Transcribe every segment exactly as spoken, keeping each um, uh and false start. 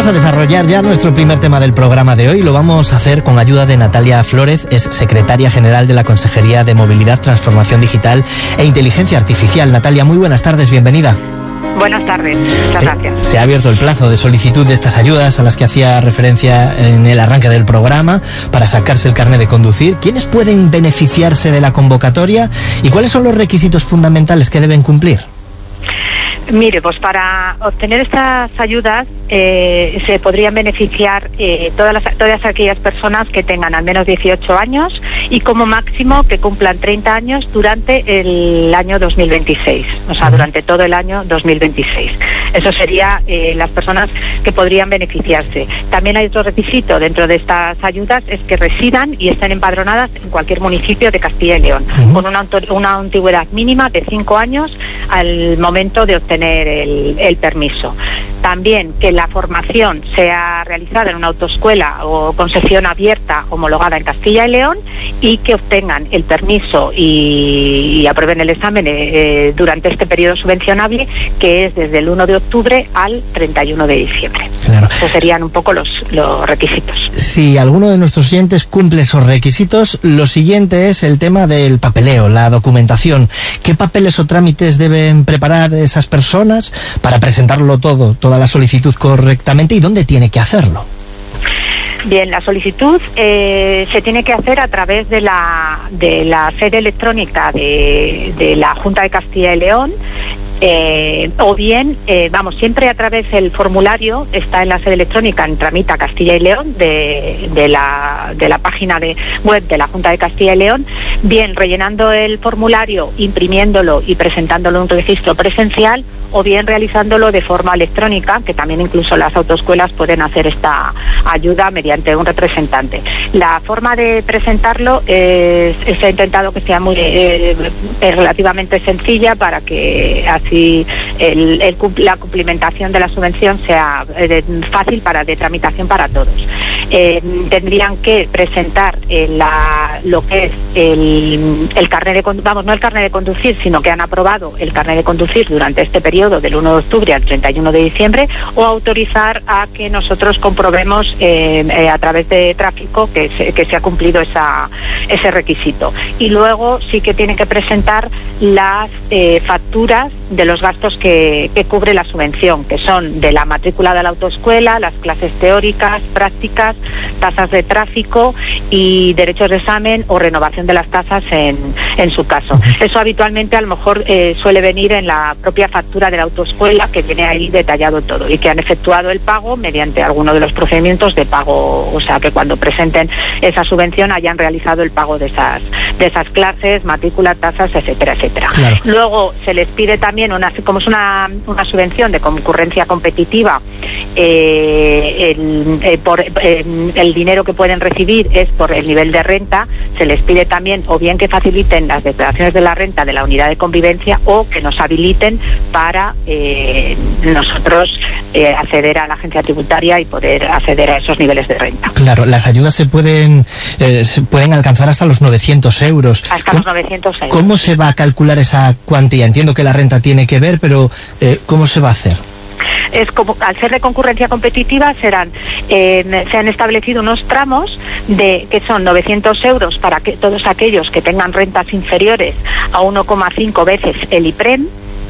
Vamos a desarrollar ya nuestro primer tema del programa de hoy. Lo vamos a hacer con ayuda de Natalia Flórez, es secretaria general de la Consejería de Movilidad, Transformación Digital e Inteligencia Artificial. Natalia, muy buenas tardes, bienvenida. Buenas tardes, muchas se, gracias. Se ha abierto el plazo de solicitud de estas ayudas a las que hacía referencia en el arranque del programa para sacarse el carnet de conducir. ¿Quiénes pueden beneficiarse de la convocatoria y cuáles son los requisitos fundamentales que deben cumplir? Mire, pues para obtener estas ayudas eh, se podrían beneficiar eh, todas las, todas aquellas personas que tengan al menos dieciocho años y como máximo que cumplan treinta años durante el año dos mil veintiséis, o sea, durante todo el año dos mil veintiséis. Eso sería eh, las personas que podrían beneficiarse. También hay otro requisito dentro de estas ayudas, es que residan y estén empadronadas en cualquier municipio de Castilla y León, uh-huh. con una, una antigüedad mínima de cinco años al momento de obtener El, el permiso. También que la formación sea realizada en una autoescuela o concesión abierta homologada en Castilla y León y que obtengan el permiso y, y aprueben el examen eh, durante este periodo subvencionable, que es desde el uno de octubre al treinta y uno de diciembre. Claro. Esos serían un poco los, los requisitos. Si alguno de nuestros oyentes cumple esos requisitos, lo siguiente es el tema del papeleo, la documentación. ¿Qué papeles o trámites deben preparar esas personas para presentarlo todo, toda la solicitud correctamente, y dónde tiene que hacerlo? Bien, la solicitud eh, se tiene que hacer a través de la de la sede electrónica de, de la Junta de Castilla y León. Eh, o bien, eh, vamos, siempre a través del formulario, está en la sede electrónica en Tramita Castilla y León, de, de, la, de la página de web de la Junta de Castilla y León, bien rellenando el formulario, imprimiéndolo y presentándolo en un registro presencial, o bien realizándolo de forma electrónica, que también incluso las autoescuelas pueden hacer esta ayuda mediante un representante. La forma de presentarlo es, se ha intentado que sea muy eh, relativamente sencilla para que así el, el, la cumplimentación de la subvención sea eh, fácil para de tramitación para todos. Eh, tendrían que presentar eh, la, lo que es el, el carnet de conducir, vamos, no el carnet de conducir, sino que han aprobado el carnet de conducir durante este periodo del uno de octubre al treinta y uno de diciembre, o autorizar a que nosotros comprobemos eh, eh, a través de tráfico que se, que se ha cumplido esa, ese requisito. Y luego sí que tienen que presentar las eh, facturas de los gastos que, que cubre la subvención, que son de la matrícula de la autoescuela, las clases teóricas, prácticas, tasas de tráfico y derechos de examen o renovación de las tasas en, en su caso. Eso habitualmente a lo mejor eh, suele venir en la propia factura de la autoescuela, que viene ahí detallado todo, y que han efectuado el pago mediante alguno de los procedimientos de pago, o sea que cuando presenten esa subvención hayan realizado el pago de esas de esas clases, matrícula, tasas, etcétera, etcétera. Claro. Luego se les pide también una, como es una, una subvención de concurrencia competitiva, eh, el, eh, por eh, el dinero que pueden recibir es por el nivel de renta. Se les pide también o bien que faciliten las declaraciones de la renta de la unidad de convivencia, o que nos habiliten para eh, nosotros eh, acceder a la agencia tributaria y poder acceder a esos niveles de renta. Claro, las ayudas se pueden eh, se pueden alcanzar hasta los novecientos euros. Hasta los novecientos euros. ¿Cómo se va a calcular esa cuantía? Entiendo que la renta tiene que ver, pero eh, ¿cómo se va a hacer? Es como, al ser de concurrencia competitiva, serán eh, se han establecido unos tramos de que son novecientos euros para que todos aquellos que tengan rentas inferiores a uno coma cinco veces el IPREM.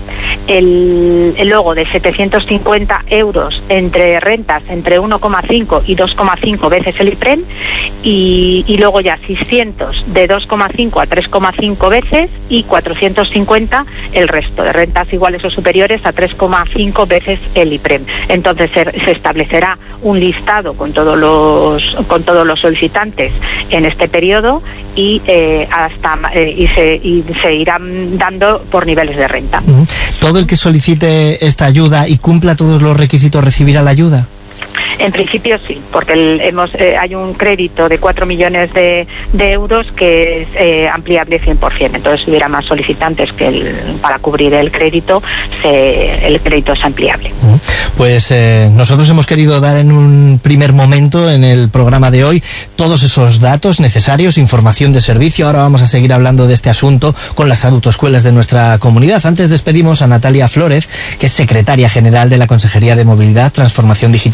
El, el logo de setecientos cincuenta euros entre rentas entre uno coma cinco y dos coma cinco veces el IPREM, y, y luego ya seiscientos de dos coma cinco a tres coma cinco veces, y cuatrocientos cincuenta el resto de rentas iguales o superiores a tres coma cinco veces el IPREM. Entonces se, se establecerá un listado con todos los con todos los solicitantes en este periodo, y eh, hasta eh, y se y se irán dando por niveles de renta. Uh-huh. ¿Todo el que solicite esta ayuda y cumpla todos los requisitos recibirá la ayuda? En principio sí, porque el, hemos, eh, hay un crédito de cuatro millones de, de euros que es eh, ampliable cien por ciento. Entonces, si hubiera más solicitantes que el, para cubrir el crédito, se, el crédito es ampliable. Pues eh, nosotros hemos querido dar en un primer momento en el programa de hoy todos esos datos necesarios, información de servicio. Ahora vamos a seguir hablando de este asunto con las autoescuelas de nuestra comunidad. Antes despedimos a Natalia Flórez, que es secretaria general de la Consejería de Movilidad, Transformación Digital e Inteligencia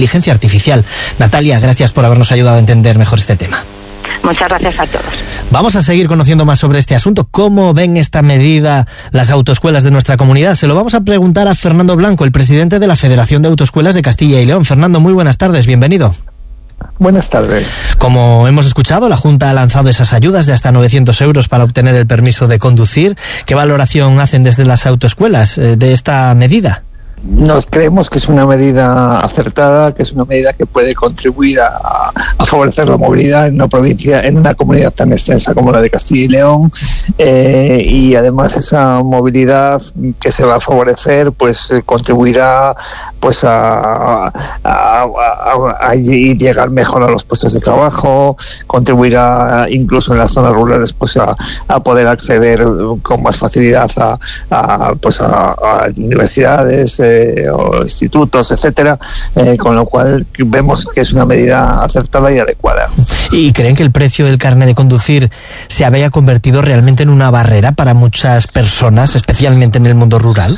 inteligencia artificial. Natalia, gracias por habernos ayudado a entender mejor este tema. Muchas gracias a todos. Vamos a seguir conociendo más sobre este asunto. ¿Cómo ven esta medida las autoescuelas de nuestra comunidad? Se lo vamos a preguntar a Fernando Blanco, el presidente de la Federación de Autoescuelas de Castilla y León. Fernando, muy buenas tardes, bienvenido. Buenas tardes. Como hemos escuchado, la Junta ha lanzado esas ayudas de hasta novecientos euros para obtener el permiso de conducir. ¿Qué valoración hacen desde las autoescuelas eh, de esta medida? Nos creemos que es una medida acertada, que es una medida que puede contribuir a, a favorecer la movilidad en una provincia, en una comunidad tan extensa como la de Castilla y León, eh, y además esa movilidad que se va a favorecer, pues eh, contribuirá, pues a, a, a, a, a llegar mejor a los puestos de trabajo, contribuirá incluso en las zonas rurales, pues a, a poder acceder con más facilidad a, a pues a, a universidades. Eh, o institutos, etcétera, eh, con lo cual vemos que es una medida acertada y adecuada. ¿Y creen que el precio del carnet de conducir se había convertido realmente en una barrera para muchas personas, especialmente en el mundo rural?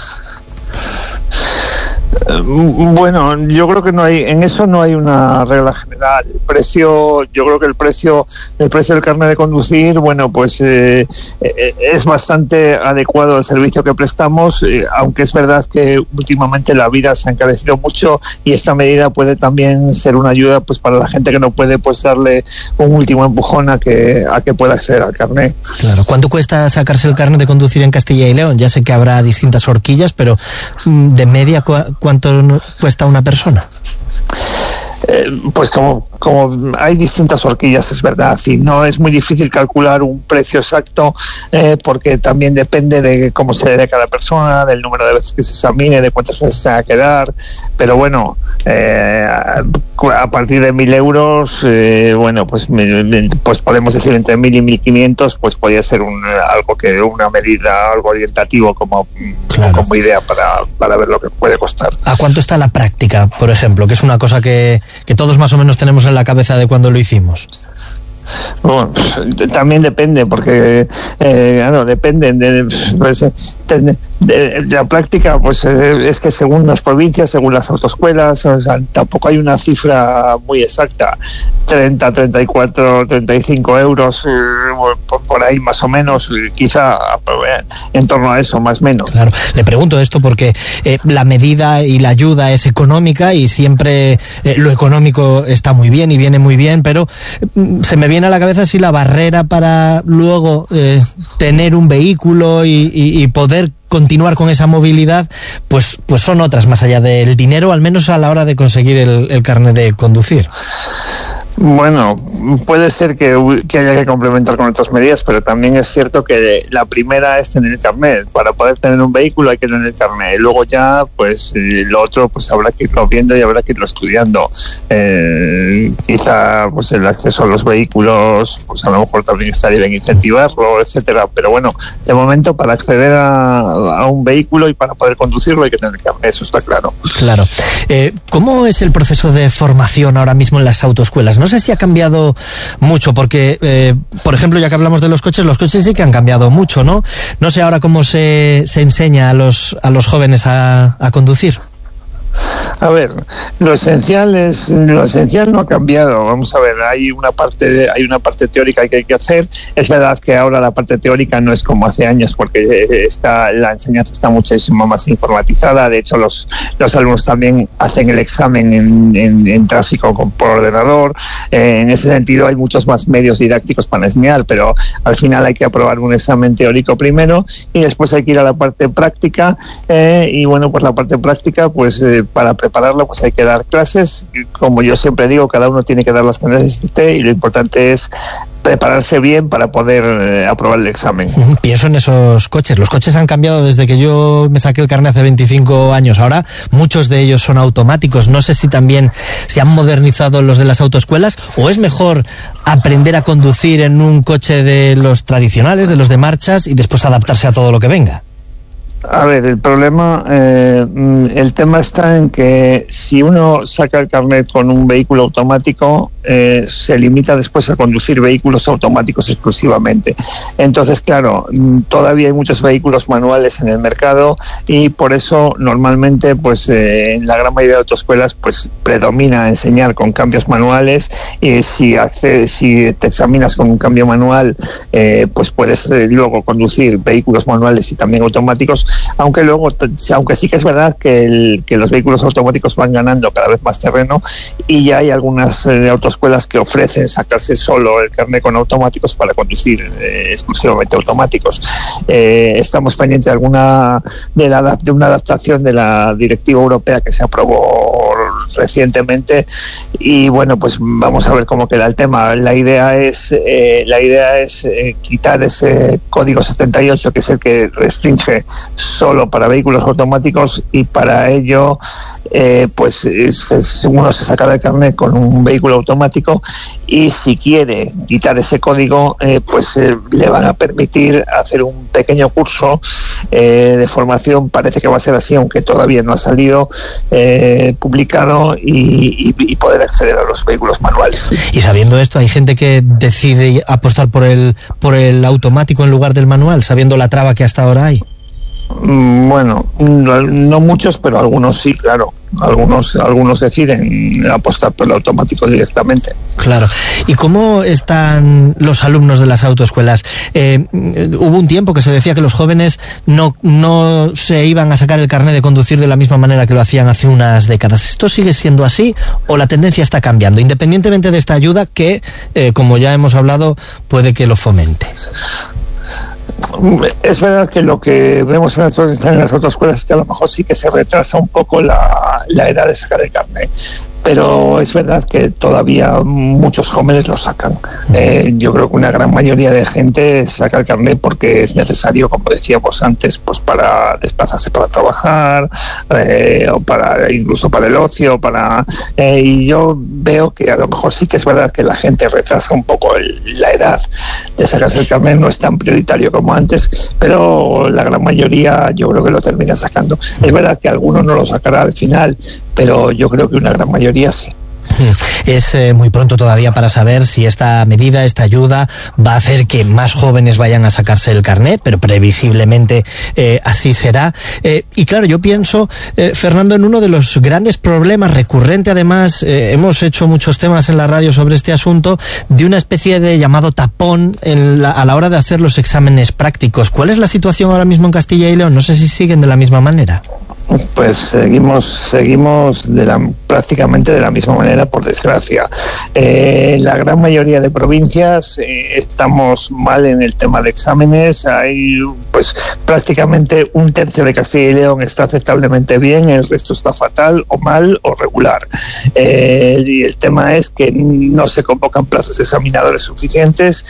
Bueno, yo creo que no hay, en eso no hay una regla general. El precio, yo creo que el precio, el precio del carnet de conducir, bueno, pues eh, eh, es bastante adecuado al servicio que prestamos, eh, aunque es verdad que últimamente la vida se ha encarecido mucho y esta medida puede también ser una ayuda, pues para la gente que no puede, pues darle un último empujón a que a que pueda acceder al carnet. Claro. ¿Cuánto cuesta sacarse el carnet de conducir en Castilla y León? Ya sé que habrá distintas horquillas, pero de media, ¿cuánto cuesta una persona? Eh, pues como, como hay distintas horquillas, es verdad, y no es muy difícil calcular un precio exacto, eh, porque también depende de cómo se dé cada persona, del número de veces que se examine, de cuántas veces se tenga que dar, pero bueno, eh, a partir de mil euros, eh, bueno, pues, pues podemos decir entre mil y mil quinientos, pues podría ser un, algo que una medida, algo orientativo como, claro, como idea para, para ver lo que puede costar. ¿A cuánto está la práctica, por ejemplo? Que es una cosa que que todos más o menos tenemos en la cabeza de cuando lo hicimos. Bueno, también depende, porque eh, claro, depende de, pues, de, de, de la práctica, pues eh, es que según las provincias, según las autoescuelas, o sea, tampoco hay una cifra muy exacta. treinta, treinta y cuatro, treinta y cinco euros, eh, por, por ahí más o menos, quizá eh, en torno a eso, más o menos. Claro, le pregunto esto porque eh, la medida y la ayuda es económica y siempre eh, lo económico está muy bien y viene muy bien, pero eh, se me viene a la cabeza si la barrera para luego eh, tener un vehículo y, y, y poder continuar con esa movilidad, pues, pues son otras más allá del dinero, al menos a la hora de conseguir el, el carnet de conducir. Bueno, puede ser que, que haya que complementar con otras medidas, pero también es cierto que la primera es tener el carnet. Para poder tener un vehículo hay que tener el carnet. Luego ya, pues lo otro, pues habrá que irlo viendo y habrá que irlo estudiando. Eh, quizá, pues el acceso a los vehículos, pues a lo mejor también estaría bien incentivarlo, etcétera. Pero bueno, de momento para acceder a, a un vehículo y para poder conducirlo hay que tener el carnet, eso está claro. Claro. Eh, ¿Cómo es el proceso de formación ahora mismo en las autoescuelas? No sé si ha cambiado mucho, porque, eh, por ejemplo, ya que hablamos de los coches, los coches sí que han cambiado mucho, ¿no? No sé ahora cómo se, se enseña a los, a los jóvenes a, a conducir. A ver, lo esencial es lo esencial no ha cambiado. Vamos a ver, hay una parte hay una parte teórica que hay que hacer. Es verdad que ahora la parte teórica no es como hace años, porque está la enseñanza está muchísimo más informatizada. De hecho, los los alumnos también hacen el examen en, en, en tráfico con, por ordenador. Eh, en ese sentido hay muchos más medios didácticos para enseñar, pero al final hay que aprobar un examen teórico primero y después hay que ir a la parte práctica. Eh, y bueno, pues la parte práctica, pues eh, para prepararlo pues hay que dar clases. Como yo siempre digo, cada uno tiene que dar las que necesite y lo importante es prepararse bien para poder eh, aprobar el examen. Pienso en esos coches. Los coches han cambiado desde que yo me saqué el carnet hace veinticinco años. Ahora muchos de ellos son automáticos. No sé si también se han modernizado los de las autoescuelas o es mejor aprender a conducir en un coche de los tradicionales, de los de marchas, y después adaptarse a todo lo que venga. A ver, el problema, eh, el tema está en que si uno saca el carnet con un vehículo automático, eh, se limita después a conducir vehículos automáticos exclusivamente. Entonces, claro, todavía hay muchos vehículos manuales en el mercado y por eso normalmente, pues, eh, en la gran mayoría de autoescuelas, pues, predomina enseñar con cambios manuales. Y si hace, si te examinas con un cambio manual, eh, pues puedes eh, luego conducir vehículos manuales y también automáticos. Aunque luego, aunque sí que es verdad que, el, que los vehículos automáticos van ganando cada vez más terreno y ya hay algunas eh, autoescuelas que ofrecen sacarse solo el carnet con automáticos para conducir eh, exclusivamente automáticos. Eh, estamos pendientes de alguna de, la, de una adaptación de la directiva europea que se aprobó recientemente y bueno, pues vamos a ver cómo queda el tema. La idea es eh, la idea es eh, quitar ese código setenta y ocho, que es el que restringe solo para vehículos automáticos, y para ello eh, pues es, es, uno se saca el carnet con un vehículo automático y si quiere quitar ese código eh, pues eh, le van a permitir hacer un pequeño curso eh, de formación, parece que va a ser así, aunque todavía no ha salido eh, publicado, y, y, y poder acceder a los vehículos manuales. Y sabiendo esto, hay gente que decide apostar por el por el automático en lugar del manual, sabiendo la traba que hasta ahora hay. Bueno, no, no muchos, pero algunos sí, claro. Algunos algunos deciden apostar por el automático directamente. Claro. ¿Y cómo están los alumnos de las autoescuelas? Eh, hubo un tiempo que se decía que los jóvenes no, no se iban a sacar el carnet de conducir de la misma manera que lo hacían hace unas décadas. ¿Esto sigue siendo así o la tendencia está cambiando? Independientemente de esta ayuda que, eh, como ya hemos hablado, puede que lo fomente. Es verdad que lo que vemos en las, en las autoescuelas es que a lo mejor sí que se retrasa un poco la, la edad de sacar el carnet, pero es verdad que todavía muchos jóvenes lo sacan. Eh, yo creo que una gran mayoría de gente saca el carnet porque es necesario, como decíamos antes, pues para desplazarse para trabajar, eh, o para incluso para el ocio, para eh, y yo veo que a lo mejor sí que es verdad que la gente retrasa un poco el, la edad de sacarse el carnet, no es tan prioritario como antes, pero la gran mayoría yo creo que lo termina sacando. Es verdad que alguno no lo sacará al final, pero yo creo que una gran mayoría sí. Es eh, muy pronto todavía para saber si esta medida, esta ayuda, va a hacer que más jóvenes vayan a sacarse el carnet, pero previsiblemente eh, así será. Eh, y claro, yo pienso, eh, Fernando, en uno de los grandes problemas, recurrente además, eh, hemos hecho muchos temas en la radio sobre este asunto, de una especie de llamado tapón en la, a la hora de hacer los exámenes prácticos. ¿Cuál es la situación ahora mismo en Castilla y León? No sé si siguen de la misma manera. Pues seguimos seguimos de la, prácticamente de la misma manera, por desgracia. Eh, la gran mayoría de provincias eh, estamos mal en el tema de exámenes. Hay pues prácticamente un tercio de Castilla y León está aceptablemente bien, el resto está fatal o mal o regular. Eh, y el tema es que no se convocan plazas de examinadores suficientes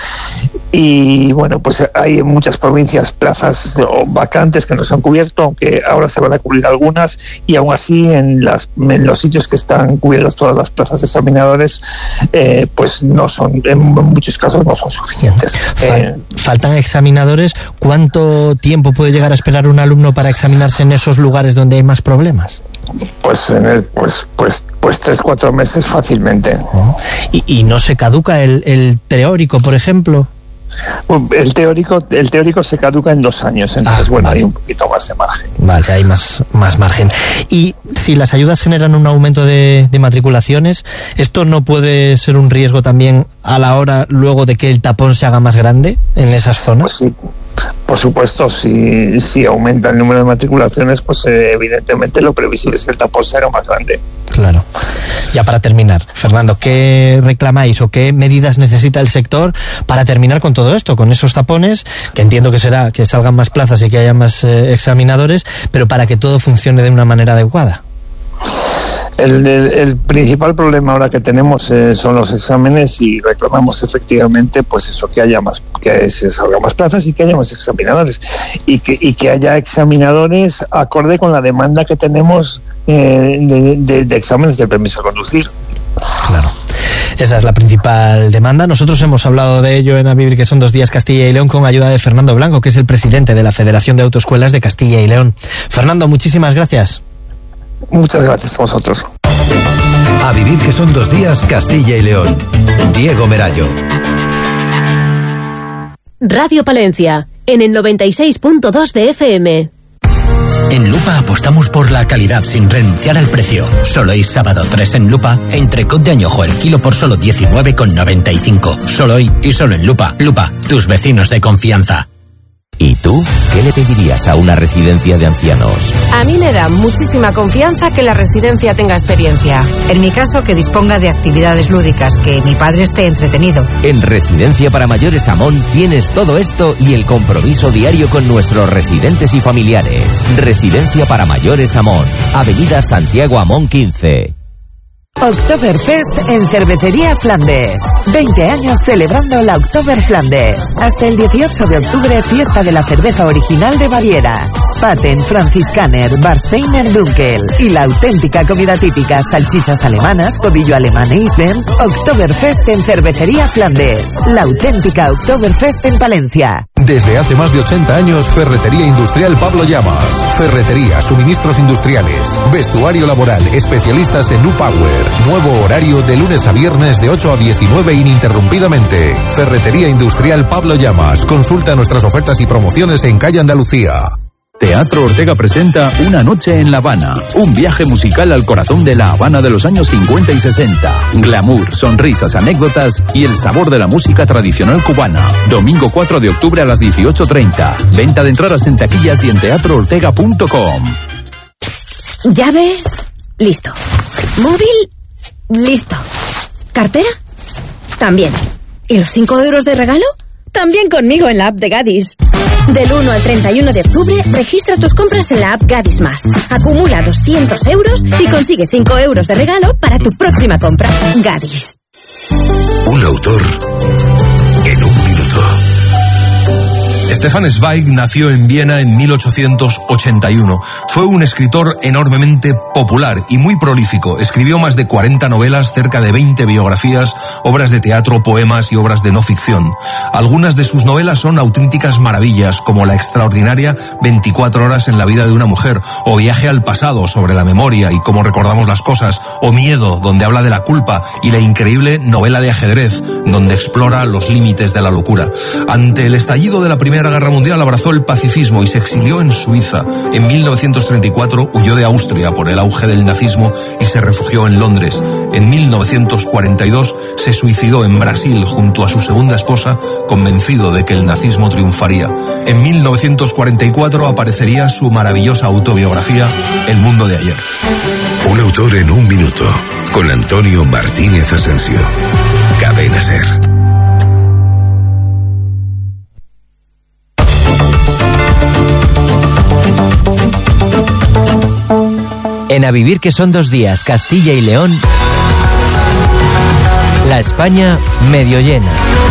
y bueno, pues hay en muchas provincias plazas vacantes que no se han cubierto, aunque ahora se van a cubrir algunas, y aún así en, las, en los sitios que están cubiertas todas las plazas de examinadores eh, pues no son, en muchos casos no son suficientes. Fal eh, faltan examinadores. ¿Cuánto tiempo puede llegar a esperar un alumno para examinarse en esos lugares donde hay más problemas? Pues en el, pues pues pues tres cuatro meses fácilmente. Oh. ¿Y, y no se caduca el, el teórico, por ejemplo? El teórico el teórico se caduca en dos años, entonces ah, bueno, vale. Hay un poquito más de margen. Vale, hay más, más margen. Y si las ayudas generan un aumento de, de matriculaciones, ¿esto no puede ser un riesgo también a la hora luego de que el tapón se haga más grande en esas zonas? Pues sí. Por supuesto, si, si aumenta el número de matriculaciones, pues eh, evidentemente lo previsible es que el tapón será más grande. Claro. Ya para terminar, Fernando, ¿qué reclamáis o qué medidas necesita el sector para terminar con todo esto, con esos tapones, que entiendo que será que salgan más plazas y que haya más eh, examinadores, pero para que todo funcione de una manera adecuada? El, el, el principal problema ahora que tenemos eh, son los exámenes, y reclamamos efectivamente pues eso, que haya más, que se salga más plazas y que haya más examinadores, y que, y que haya examinadores acorde con la demanda que tenemos eh, de, de, de exámenes del permiso de conducir. Claro. Esa es la principal demanda. Nosotros hemos hablado de ello en A Vivir que son dos días Castilla y León con ayuda de Fernando Blanco, que es el presidente de la Federación de Autoescuelas de Castilla y León. Fernando, muchísimas gracias. Muchas gracias a vosotros. A Vivir que son dos días Castilla y León. Diego Merayo. Radio Palencia, en el noventa y seis punto dos de F M. En Lupa apostamos por la calidad sin renunciar al precio. Solo hoy sábado tres en Lupa, entrecot de añojo el kilo por solo diecinueve con noventa y cinco. Solo hoy y solo en Lupa. Lupa, tus vecinos de confianza. ¿Y tú? ¿Qué le pedirías a una residencia de ancianos? A mí me da muchísima confianza que la residencia tenga experiencia. En mi caso, que disponga de actividades lúdicas, que mi padre esté entretenido. En Residencia para Mayores Amón tienes todo esto y el compromiso diario con nuestros residentes y familiares. Residencia para Mayores Amón, Avenida Santiago Amón quince. Oktoberfest en Cervecería Flandes. veinte años celebrando la Oktober Flandes. Hasta el dieciocho de octubre, fiesta de la cerveza original de Baviera. Spaten, Franziskaner, Warsteiner Dunkel. Y la auténtica comida típica, salchichas alemanas, codillo alemán e Isben. Oktoberfest en Cervecería Flandes. La auténtica Oktoberfest en Palencia. Desde hace más de ochenta años, Ferretería Industrial Pablo Llamas. Ferretería, suministros industriales, vestuario laboral, especialistas en U-Power. Nuevo horario de lunes a viernes de ocho a diecinueve ininterrumpidamente. Ferretería Industrial Pablo Llamas. Consulta nuestras ofertas y promociones en Calle Andalucía. Teatro Ortega presenta Una noche en La Habana, un viaje musical al corazón de La Habana de los años cincuenta y sesenta. Glamour, sonrisas, anécdotas y el sabor de la música tradicional cubana. Domingo cuatro de octubre a las dieciocho treinta. Venta de entradas en taquillas y en teatro ortega punto com. ¿Llaves? Listo. ¿Móvil? Listo. ¿Cartera? También. ¿Y los cinco euros de regalo? También conmigo en la app de Gadis. Del uno al treinta y uno de octubre, registra tus compras en la app Gadis Más. Acumula doscientos euros y consigue cinco euros de regalo para tu próxima compra. Gadis. Un autor en un minuto. Stefan Zweig nació en Viena en mil ochocientos ochenta y uno. Fue un escritor enormemente popular y muy prolífico. Escribió más de cuarenta novelas, cerca de veinte biografías, obras de teatro, poemas y obras de no ficción. Algunas de sus novelas son auténticas maravillas, como la extraordinaria veinticuatro horas en la vida de una mujer, o Viaje al pasado, sobre la memoria y cómo recordamos las cosas, o Miedo, donde habla de la culpa, y la increíble novela de ajedrez, donde explora los límites de la locura. Ante el estallido de la Primera Guerra Mundial abrazó el pacifismo y se exilió en Suiza. En mil novecientos treinta y cuatro huyó de Austria por el auge del nazismo y se refugió en Londres. En mil novecientos cuarenta y dos se suicidó en Brasil junto a su segunda esposa, convencido de que el nazismo triunfaría. En mil novecientos cuarenta y cuatro aparecería su maravillosa autobiografía El mundo de ayer. Un autor en un minuto, con Antonio Martínez Asensio. Cadena SER. En A Vivir que son dos días Castilla y León, la España medio llena.